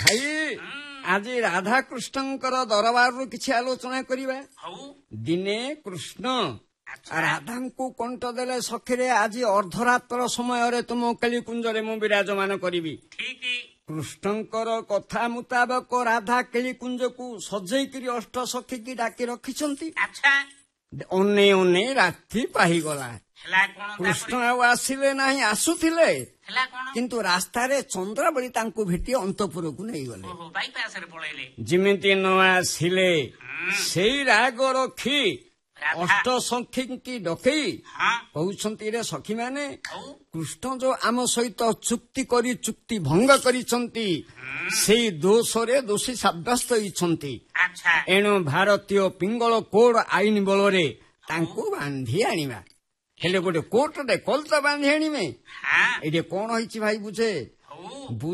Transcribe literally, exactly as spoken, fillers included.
ଭାଇ ଆଜି ରାଧାକୃଷ୍ଣଙ୍କର ଦରବାରରୁ କିଛି ଆଲୋଚନା କରିବା। ଦିନେ କୃଷ୍ଣ ରାଧାଙ୍କୁ କଣ୍ଟ ଦେଲେ ସଖିରେ ଆଜି ଅର୍ଦ୍ଧରାତ୍ର ସମୟରେ ତୁମ କେଳିକୁଞ୍ଜରେ ମୁଁ ବିରାଜମାନ କରିବି। କୃଷ୍ଣଙ୍କର କଥା ମୁତାବକ ରାଧା କେଳିକୁଞ୍ଜକୁ ସଜେଇକିରି ଅଷ୍ଟ ସଖୀକି ଡାକି ରଖିଛନ୍ତି। ଅନେଇ ଅନେଇ ରାତି ପାହିଗଲା। କୃଷ୍ଣ ଆଉ ଆସିଲେ ନାହିଁ, ଆସୁଥିଲେ କିନ୍ତୁ ରାସ୍ତାରେ ଚନ୍ଦ୍ରାବଳୀ ତାଙ୍କୁ ଭେଟି ଅନ୍ତପୁରକୁ ନେଇଗଲେ। ଯେମିତି ନ ଆସିଲେ ସେଇ ରାଗ ରଖି ଅଷ୍ଟ ସଖୀଙ୍କି ଡକେଇ କହୁଛନ୍ତି, ରେ ସଖୀମାନେ, କୃଷ୍ଣ ଯୋଉ ଆମ ସହିତ ଚୁକ୍ତି କରି ଚୁକ୍ତି ଭଙ୍ଗ କରିଛନ୍ତି ସେଇ ଦୋଷରେ ଦୋଷୀ ସାବ୍ୟସ୍ତ ହୋଇଛନ୍ତି। ଏଣୁ ଭାରତୀୟ ପିଙ୍ଗଳ କୋଡ ଆଇନ ବଳରେ ତାଙ୍କୁ ବାନ୍ଧି ଆଣିବା। ହେଲେ ଗୋଟେ କୋର୍ଟରେ କଲ ତ ବାନ୍ଧି ଆଣିବେ। ଏଠି କଣ ହେଇଛି ଭାଇ ବୁଝେ।